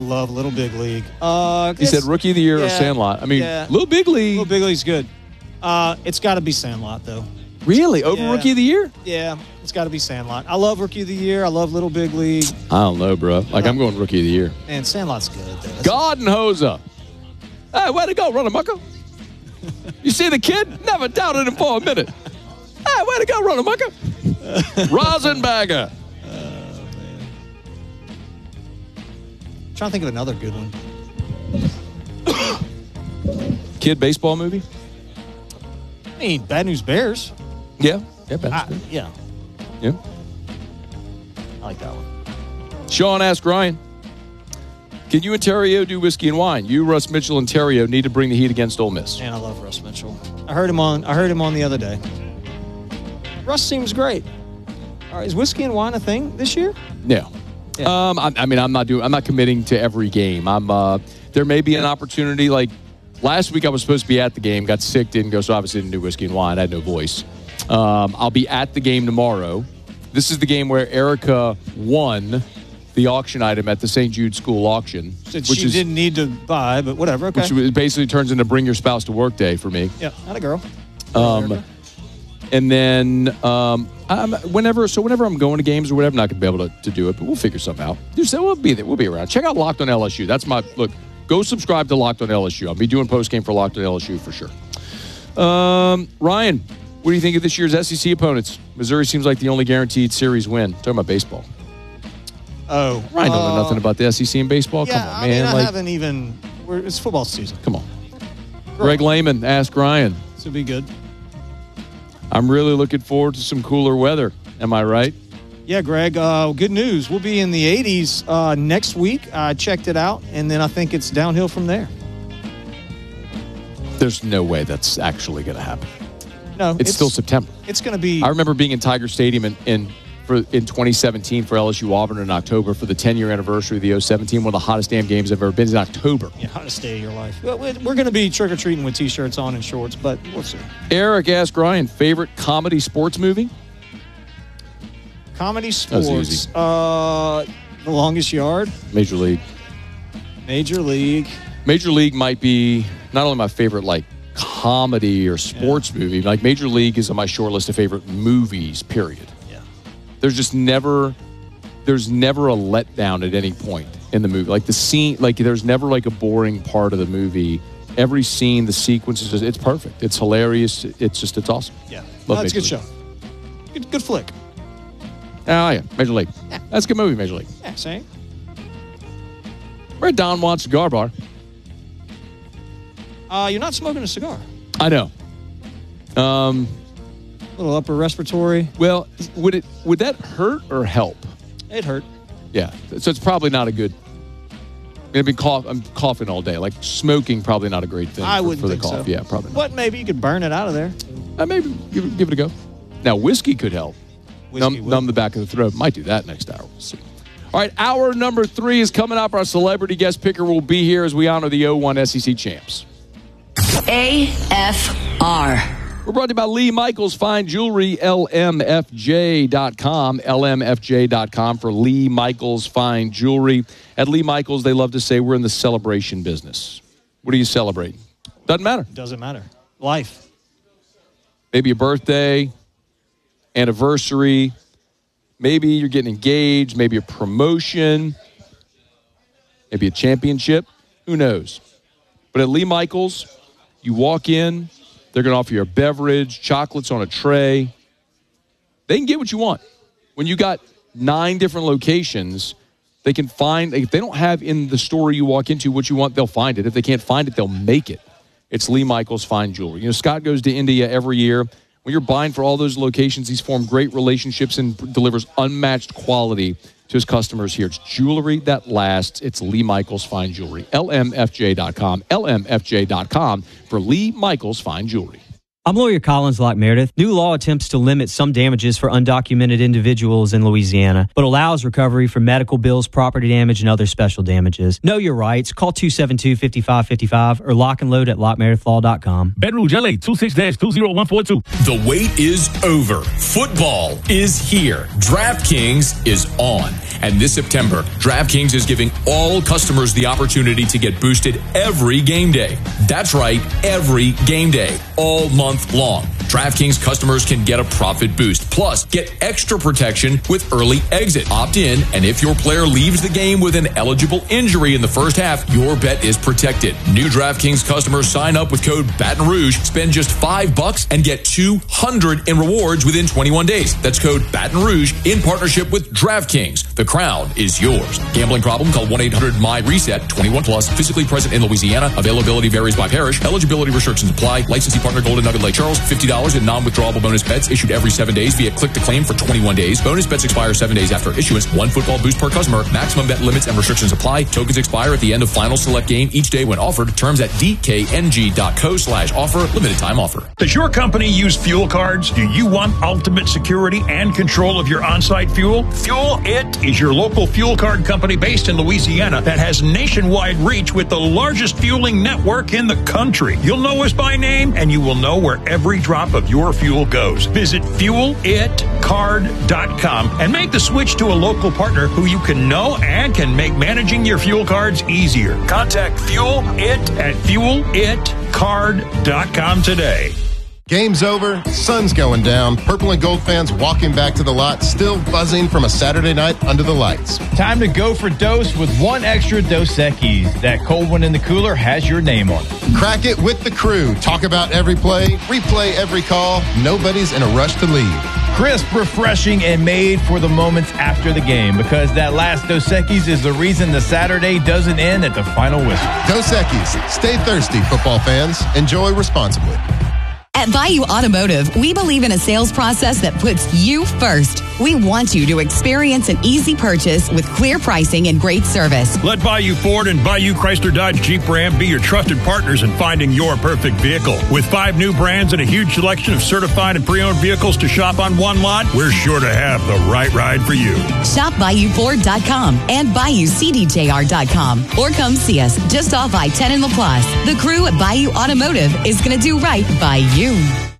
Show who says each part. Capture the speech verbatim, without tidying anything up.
Speaker 1: Love Little Big League. Uh,
Speaker 2: he said Rookie of the Year
Speaker 1: yeah,
Speaker 2: or Sandlot. I mean,
Speaker 1: yeah.
Speaker 2: Little Big League.
Speaker 1: Little Big League's good. Uh, it's got to be Sandlot, though.
Speaker 2: Really? Over
Speaker 1: yeah.
Speaker 2: Rookie of the Year?
Speaker 1: Yeah, it's got to be Sandlot. I love Rookie of the Year. I love Little Big League.
Speaker 2: I don't know, bro. Like, I'm going Rookie of the Year.
Speaker 1: Man, Sandlot's good. Though.
Speaker 2: God and Hosa. Hey, way to go, Runnamucker. You see the kid? Never doubted him for a minute. Hey, way to go, Runnamucker. Rosenberger.
Speaker 1: Trying to think of another good one.
Speaker 2: Kid baseball movie?
Speaker 1: I mean, Bad News Bears.
Speaker 2: Yeah. Yeah, Bad
Speaker 1: I,
Speaker 2: News Bears.
Speaker 1: Yeah.
Speaker 2: Yeah.
Speaker 1: I like that one.
Speaker 2: Sean asked Ryan, can you and Terrio do whiskey and wine? You, Russ Mitchell, and Terrio need to bring the heat against Ole Miss.
Speaker 1: Man, I love Russ Mitchell. I heard him on. I heard him on the other day. Russ seems great. All right, is whiskey and wine a thing this year?
Speaker 2: No. Yeah. Um, I, I mean, I'm not doing. I'm not committing to every game. I'm. Uh, there may be an opportunity. Like last week, I was supposed to be at the game. Got sick, didn't go, so obviously didn't do whiskey and wine. I had no voice. Um, I'll be at the game tomorrow. This is the game where Erica won the auction item at the Saint Jude School auction,
Speaker 1: That
Speaker 2: which
Speaker 1: she
Speaker 2: is,
Speaker 1: didn't need to buy, but whatever. Okay.
Speaker 2: which basically turns into bring your spouse to work day for me.
Speaker 1: Yeah, not a girl.
Speaker 2: Um, and then um, I'm, whenever, so whenever I'm going to games or whatever, I'm not going to be able to, to do it, but we'll figure something out. Just, we'll be there. We'll be around. Check out Locked on L S U. That's my look. Go subscribe to Locked on L S U. I'll be doing post game for Locked on L S U for sure. Um, Ryan, what do you think of this year's S E C opponents? Missouri seems like the only guaranteed series win. Talking about baseball.
Speaker 1: Oh,
Speaker 2: Ryan don't
Speaker 1: uh,
Speaker 2: know nothing about the S E C and baseball.
Speaker 1: Yeah,
Speaker 2: Come on,
Speaker 1: I
Speaker 2: man.
Speaker 1: mean, I
Speaker 2: like,
Speaker 1: haven't even. We're, it's football season.
Speaker 2: Come on. Greg Lehman, ask Ryan.
Speaker 1: This would be good.
Speaker 2: I'm really looking forward to some cooler weather. Am I right?
Speaker 1: Yeah, Greg. Uh, good news. We'll be in the eighties uh, next week. I checked it out, and then I think it's downhill from there.
Speaker 2: There's no way that's actually going to happen.
Speaker 1: No,
Speaker 2: It's, still September.
Speaker 1: It's going to be.
Speaker 2: I remember being in Tiger Stadium in, in for in twenty seventeen for L S U Auburn in October for the ten-year anniversary of the oh seventeen. One of the hottest damn games I've ever been in October.
Speaker 1: Yeah, hottest day of your life. Well, we're going to be trick-or-treating with T-shirts on and shorts, but we'll see.
Speaker 2: Eric asked Ryan, favorite comedy sports movie?
Speaker 1: Comedy
Speaker 2: That's
Speaker 1: sports.
Speaker 2: easy.
Speaker 1: Uh, The Longest Yard.
Speaker 2: Major League.
Speaker 1: Major League.
Speaker 2: Major League might be not only my favorite, like, comedy or sports yeah. movie. Like, Major League is on my short list of favorite movies, period.
Speaker 1: Yeah.
Speaker 2: There's just never, there's never a letdown at any point in the movie. Like, the scene, like, there's never, like, a boring part of the movie. Every scene, the sequence is just, it's perfect. It's hilarious. It's just, it's awesome.
Speaker 1: Yeah.
Speaker 2: Love
Speaker 1: no, it's a good
Speaker 2: League.
Speaker 1: show. Good, good flick.
Speaker 2: Oh, yeah. Major League. Yeah. That's a good movie, Major League.
Speaker 1: Yeah, same.
Speaker 2: We're at Don Juan Cigar Bar.
Speaker 1: Uh, you're not smoking a cigar.
Speaker 2: I know. Um,
Speaker 1: a little upper respiratory.
Speaker 2: Well, would it would that hurt or help?
Speaker 1: It hurt.
Speaker 2: Yeah. So it's probably not a good. I've been cough, I'm coughing all day. Like smoking, probably not a great thing.
Speaker 1: I
Speaker 2: for,
Speaker 1: wouldn't
Speaker 2: for the
Speaker 1: think
Speaker 2: cough.
Speaker 1: so.
Speaker 2: Yeah, probably not.
Speaker 1: But maybe you could burn it out of there.
Speaker 2: Uh, maybe give it, give it a go. Now whiskey could help.
Speaker 1: Whiskey
Speaker 2: numb, numb the back of the throat. Might do that next hour. We'll see. All right, hour number three is coming up. Our celebrity guest picker will be here as we honor the oh one S E C champs.
Speaker 3: A F R.
Speaker 2: We're brought to you by Lee Michaels Fine Jewelry, L M F J dot com, L M F J dot com for Lee Michaels Fine Jewelry. At Lee Michaels, they love to say we're in the celebration business. What do you celebrate? Doesn't matter.
Speaker 1: Doesn't matter. Life.
Speaker 2: Maybe a birthday, anniversary, maybe you're getting engaged, maybe a promotion, maybe a championship. Who knows? But at Lee Michaels, you walk in, they're going to offer you a beverage, chocolates on a tray. They can get what you want. When you got nine different locations, they can find, if they don't have in the store you walk into what you want, they'll find it. If they can't find it, they'll make it. It's Lee Michaels Fine Jewelry. You know, Scott goes to India every year. When you're buying for all those locations, he's formed great relationships and delivers unmatched quality to his customers here. It's jewelry that lasts. It's Lee Michaels Fine Jewelry. L M F J dot com. L M F J dot com for Lee Michaels Fine Jewelry.
Speaker 4: I'm lawyer Collins Locke Meredith. New law attempts to limit some damages for undocumented individuals in Louisiana, but allows recovery for medical bills, property damage, and other special damages. Know your rights. Call two seven two, five five five five or lock and load at lock meredith law dot com.
Speaker 5: Baton Rouge, L A, two six two zero one four two.
Speaker 6: The wait is over. Football is here. DraftKings is on. And this September, DraftKings is giving all customers the opportunity to get boosted every game day. That's right, every game day, all month long. DraftKings customers can get a profit boost. Plus, get extra protection with early exit. Opt in, and if your player leaves the game with an eligible injury in the first half, your bet is protected. New DraftKings customers sign up with code Baton Rouge, spend just five bucks, and get two hundred in rewards within twenty-one days. That's code Baton Rouge in partnership with DraftKings. The crown is yours. Gambling problem? Call one eight hundred M Y RESET. twenty-one plus. Physically present in Louisiana. Availability varies by parish. Eligibility restrictions apply. Licensee partner Golden Nugget Lake Charles. fifty dollars in non-withdrawable bonus bets issued every seven days via click to claim for twenty-one days. Bonus bets expire seven days after issuance. One football boost per customer. Maximum bet limits and restrictions apply. Tokens expire at the end of final select game each day when offered. Terms at d k n g dot co slash offer. Limited time offer.
Speaker 5: Does your company use fuel cards? Do you want ultimate security and control of your on-site fuel? Fuel It is your local fuel card company based in Louisiana that has nationwide reach with the largest fueling network in the country. You'll know us by name, and you will know where every drop of your fuel goes. Visit fuel it card dot com and make the switch to a local partner who you can know and can make managing your fuel cards easier. Contact Fuel It at fuel it card dot com today.
Speaker 7: Game's over, sun's going down, purple and gold fans walking back to the lot, still buzzing from a Saturday night under the lights.
Speaker 8: Time to go for Dos with one extra Dos Equis. That cold one in the cooler has your name on it.
Speaker 7: Crack it with the crew. Talk about every play, replay every call. Nobody's in a rush to leave.
Speaker 8: Crisp, refreshing, and made for the moments after the game, because that last Dos Equis is the reason the Saturday doesn't end at the final whistle.
Speaker 7: Dos Equis. Stay thirsty, football fans. Enjoy responsibly.
Speaker 9: At Bayou Automotive, we believe in a sales process that puts you first. We want you to experience an easy purchase with clear pricing and great service.
Speaker 5: Let Bayou Ford and Bayou Chrysler Dodge Jeep Ram be your trusted partners in finding your perfect vehicle. With five new brands and a huge selection of certified and pre-owned vehicles to shop on one lot, we're sure to have the right ride for you.
Speaker 9: Shop bayou ford dot com and bayou c d j r dot com, or come see us just off I ten in LaPlace. The crew at Bayou Automotive is going to do right by you.